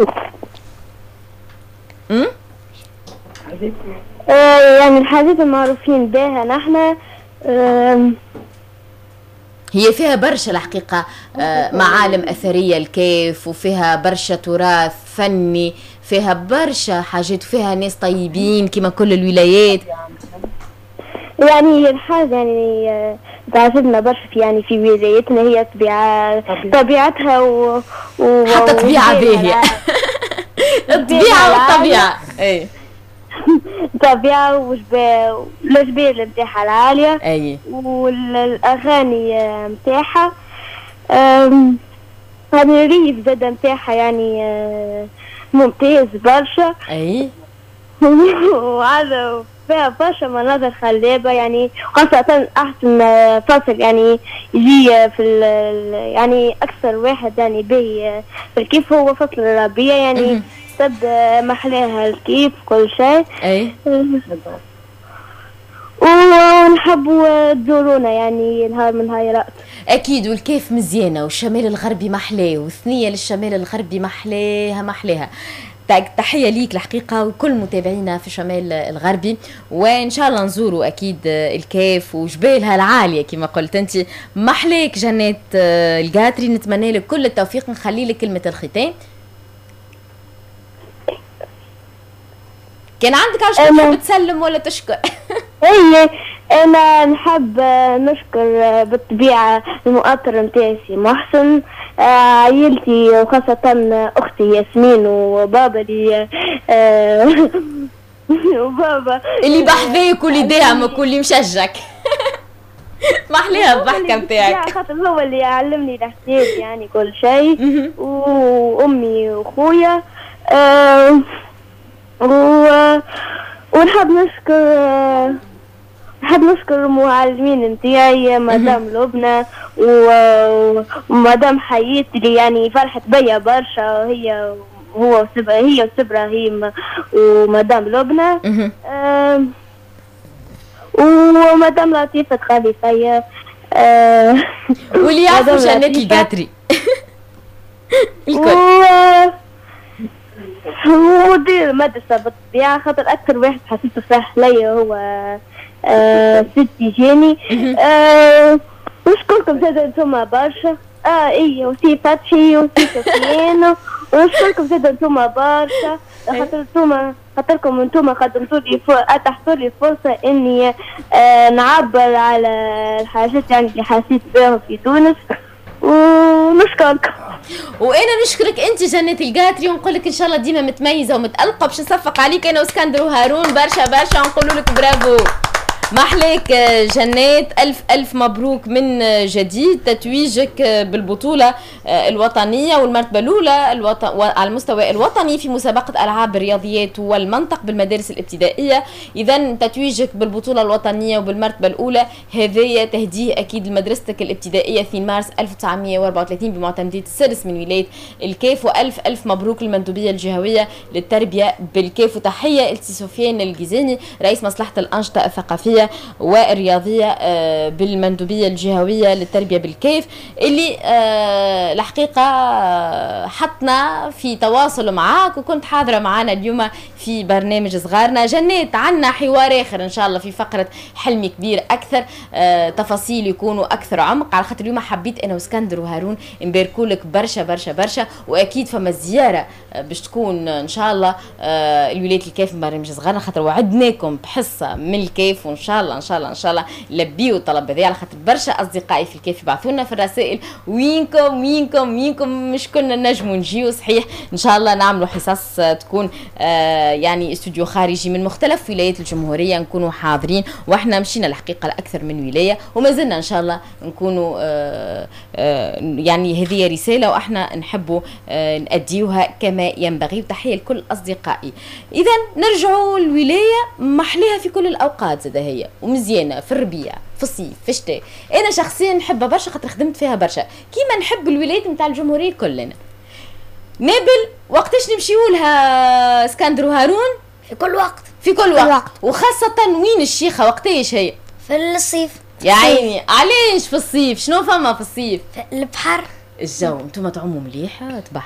يعني الحاجات المعروفين بها نحن هي فيها برشا الحقيقة معالم أثرية الكيف، وفيها برشا تراث فني، فيها برشا حاجات، فيها ناس طيبين كما كل الولايات. يعني الحاجة يعني تعجبنا برشا يعني في ولايتنا هي طبيعتها حتى طبيعة باهية. الطبيعة والطبيعة اي طبيعة والجبال متاعها العالية اي والاغاني متاعها يعني الريف زاد متاعها يعني ممتاز برشا اي وهذا فيها برشا مناظر خلابة يعني خاصة أحسن فصل يعني يجي في يعني أكثر واحد يعني باهي في الكيف هو فصل الربيع يعني تبدأ محلاها الكيف كل شيء. أي ونحبوا تزورونا يعني نهار من هاي أكيد. والكيف مزيانة والشمال الغربي محلاه وثنية للشمال الغربي محلاها. تحية ليك الحقيقة وكل متابعينا في الشمال الغربي، وإن شاء الله نزوروا أكيد الكيف وجبالها العالية كما قلت أنت. محليك جنات القاتري، نتمنى لك كل التوفيق. نخلي لك كلمة الختام. كان عندك عشان تحب تسلم ولا تشكر؟ ايه انا نحب نشكر بالطبيعة المؤطر متاعي محسن، عائلتي وخاصة اختي ياسمين وبابا اللي وبابا اللي بحذاك واللي داعمك واللي مشجعك. محليها الضحكة متاعك. خاطر هو اللي يعلمني الحساب يعني كل شيء، وامي واخويا ونحب نشكر المعلمين نتاعي مدام لبنى ومدام حياتي اللي يعني فرحت بيا برشا، هي وسبراهيم ومدام لبنى ومدام لطيفة تخلي فيا واللي يعرفوا جنات القاتري الكل ودير مدرسة بالطبيعة خاطر أكثر واحد حسيته فرح ليا هو ستي جاني. نشكركم زاد انتوما برشا. ايه وسي فتحي وسي سفيان ونشكركم زاد انتوما برشا خاطركم انتوما اتحتوا لي فرصة اني نعبر على الحاجات يعني اللي حسيت بها في تونس، ونشكركم. وانا نشكرك انت جنات القاتري، ونقول لك ان شاء الله ديما متميزه ومتالقه. باش نصفق عليك انا واسكندر وهارون برشا ونقول لك برافو. محليك جنات، ألف مبروك من جديد تتويجك بالبطولة الوطنية والمرتبة الأولى على المستوى الوطني في مسابقة ألعاب الرياضيات والمنطق بالمدارس الابتدائية. إذن تتويجك بالبطولة الوطنية وبالمرتبة الأولى هذايا تهديه أكيد لمدرستك الابتدائية 2 مارس 1934 بمعتمدية السادس من ولاية الكيف. ألف مبروك للمندوبية الجهوية للتربية بالكيف. وتحية لسي سفيان الجيزاني رئيس مصلحة الأنشطة الثقافية والرياضية بالمندوبية الجهوية للتربية بالكيف، اللي الحقيقة حطنا في تواصل معاك وكنت حاضرة معنا اليوم في برنامج صغارنا. جنات عنا حوار آخر إن شاء الله في فقرة حلمي كبير أكثر، تفاصيل يكونوا أكثر عمق، على خاطر اليوم حبيت أنا واسكندر وهارون نباركولك برشا وأكيد فما زيارة باش تكون إن شاء الله الولاية الكيف من برنامج صغارنا، خاطر وعدناكم بحصة من الكيف، وإن شاء الله لبيوا الطلب هذا، على خاطر برشا أصدقائي في الكيف يبعثونا في الرسائل وينكم مش كنا نجموا نجيو صحيح. إن شاء الله نعملوا حصص تكون يعني استوديو خارجي من مختلف ولايات الجمهورية نكونوا حاضرين، واحنا مشينا الحقيقة لأكثر من ولاية وما زلنا إن شاء الله نكونوا يعني هذه رسالة واحنا نحبوا نأديوها كما ينبغي. وتحية لكل أصدقائي. إذا نرجعوا الولاية محليها في كل الأوقات زاد هي ومزيانة في الربيع في الصيف في الشتاء. أنا شخصيا نحبها برشا خاطر خدمت فيها برشا، كيما نحب الولايات نتاع الجمهورية كلنا. نابل وقتاش نمشيولها اسكندر وهارون؟ في كل وقت وخاصة وين الشيخة وقتاش هي؟ في الصيف. يا عيني علاش في الصيف؟ شنو فما في الصيف؟ في البحر. الجو انتم تعوموا مليح تبحر